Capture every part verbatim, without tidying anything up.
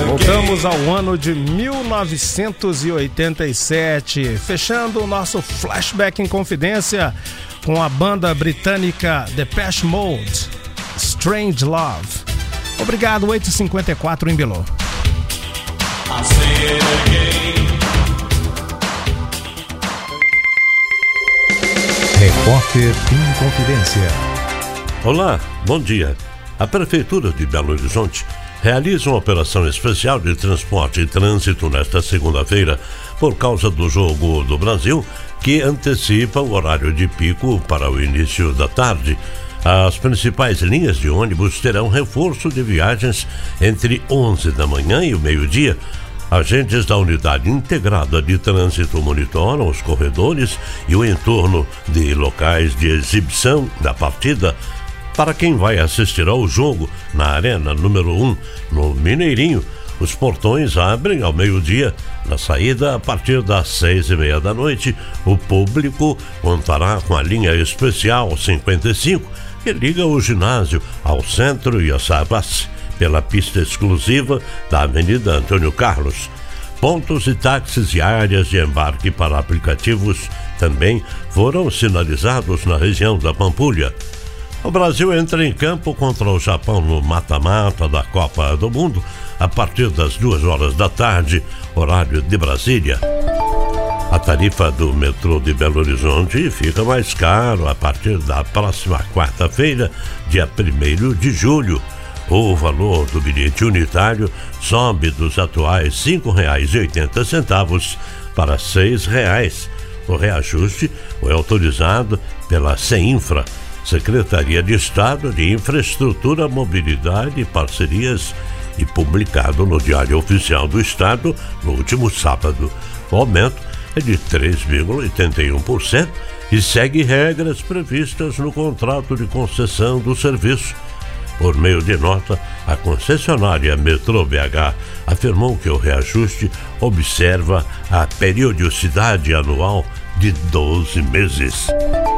Voltamos ao ano de mil novecentos e oitenta e sete, fechando o nosso flashback em confidência com a banda britânica Depeche Mode, Strange Love. Obrigado, oito e cinquenta e quatro em Bilô. Repórter em Confidência. Olá, bom dia. A Prefeitura de Belo Horizonte realiza uma operação especial de transporte e trânsito nesta segunda-feira por causa do Jogo do Brasil, que antecipa o horário de pico para o início da tarde. As principais linhas de ônibus terão reforço de viagens entre onze da manhã e o meio-dia. Agentes da Unidade Integrada de Trânsito monitoram os corredores e o entorno de locais de exibição da partida. Para quem vai assistir ao jogo na Arena número um, no Mineirinho, os portões abrem ao meio-dia. Na saída, a partir das seis e meia da noite, o público contará com a linha especial cinquenta e cinco, que liga o ginásio ao centro e a Savassi, pela pista exclusiva da Avenida Antônio Carlos. Pontos de táxis e áreas de embarque para aplicativos também foram sinalizados na região da Pampulha. O Brasil entra em campo contra o Japão no mata-mata da Copa do Mundo a partir das duas horas da tarde, horário de Brasília. A tarifa do metrô de Belo Horizonte fica mais caro a partir da próxima quarta-feira, dia primeiro de julho. O valor do bilhete unitário sobe dos atuais cinco reais e oitenta centavos para seis reais. O reajuste foi autorizado pela CEINFRA, Secretaria de Estado de Infraestrutura, Mobilidade e Parcerias, e publicado no Diário Oficial do Estado no último sábado. O aumento é de três vírgula oitenta e um por cento e segue regras previstas no contrato de concessão do serviço. Por meio de nota, a concessionária Metrô B H afirmou que o reajuste observa a periodicidade anual de doze meses.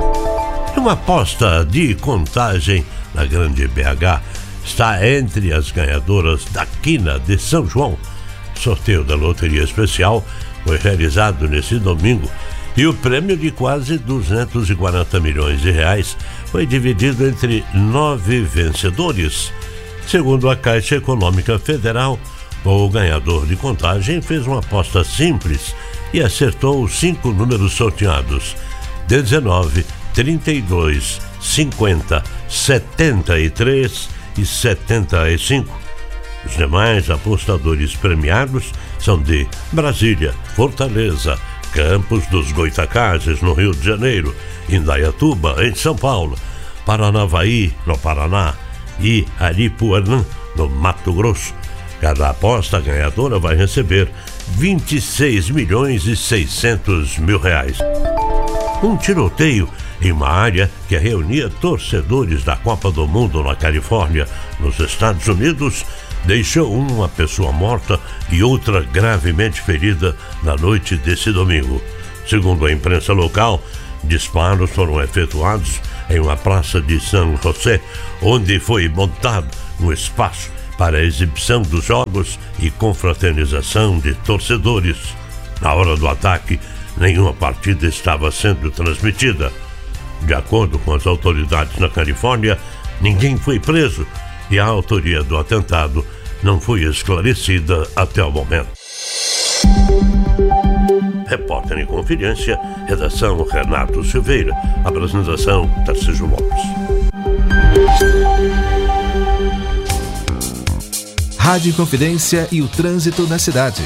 Uma aposta de contagem na Grande B H está entre as ganhadoras da Quina de São João. O sorteio da Loteria Especial foi realizado nesse domingo e o prêmio de quase duzentos e quarenta milhões de reais foi dividido entre nove vencedores. Segundo a Caixa Econômica Federal, o ganhador de contagem fez uma aposta simples e acertou os cinco números sorteados: dezenove, trinta e dois, cinquenta, setenta e três e setenta e cinco. Os demais apostadores premiados são de Brasília, Fortaleza, Campos dos Goitacazes, no Rio de Janeiro, Indaiatuba, em São Paulo, Paranavaí, no Paraná, e Aripuanã, no Mato Grosso. Cada aposta ganhadora vai receber vinte e seis milhões e seiscentos mil reais. Um tiroteio em uma área que reunia torcedores da Copa do Mundo na Califórnia, nos Estados Unidos, deixou uma pessoa morta e outra gravemente ferida na noite desse domingo. Segundo a imprensa local, disparos foram efetuados em uma praça de San José, onde foi montado um espaço para a exibição dos jogos e confraternização de torcedores. Na hora do ataque, nenhuma partida estava sendo transmitida. De acordo com as autoridades na Califórnia, ninguém foi preso e a autoria do atentado não foi esclarecida até o momento. Repórter em Confidência, redação Renato Silveira, apresentação Tarcísio Lopes. Rádio Confidência e o trânsito na cidade.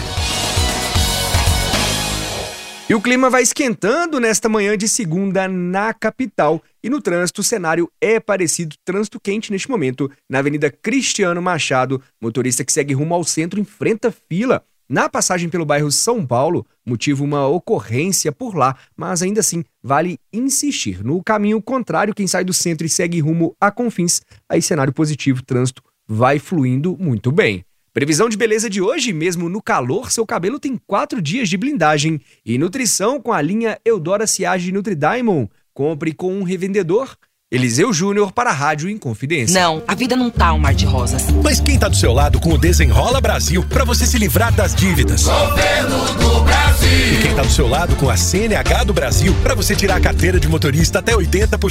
E o clima vai esquentando nesta manhã de segunda na capital. E no trânsito, o cenário é parecido. Trânsito quente neste momento na Avenida Cristiano Machado. Motorista que segue rumo ao centro enfrenta fila. Na passagem pelo bairro São Paulo, motivo uma ocorrência por lá, mas ainda assim vale insistir. No caminho contrário, quem sai do centro e segue rumo a Confins, aí cenário positivo, trânsito vai fluindo muito bem. Previsão de beleza de hoje, mesmo no calor, seu cabelo tem quatro dias de blindagem. E nutrição com a linha Eudora Siage Nutri Diamond. Compre com um revendedor Eliseu Júnior para a Rádio Inconfidência. Não, a vida não tá um mar de rosas. Mas quem tá do seu lado com o Desenrola Brasil para você se livrar das dívidas? Governo do Brasil. E quem tá do seu lado com a C N H do Brasil para você tirar a carteira de motorista até oitenta por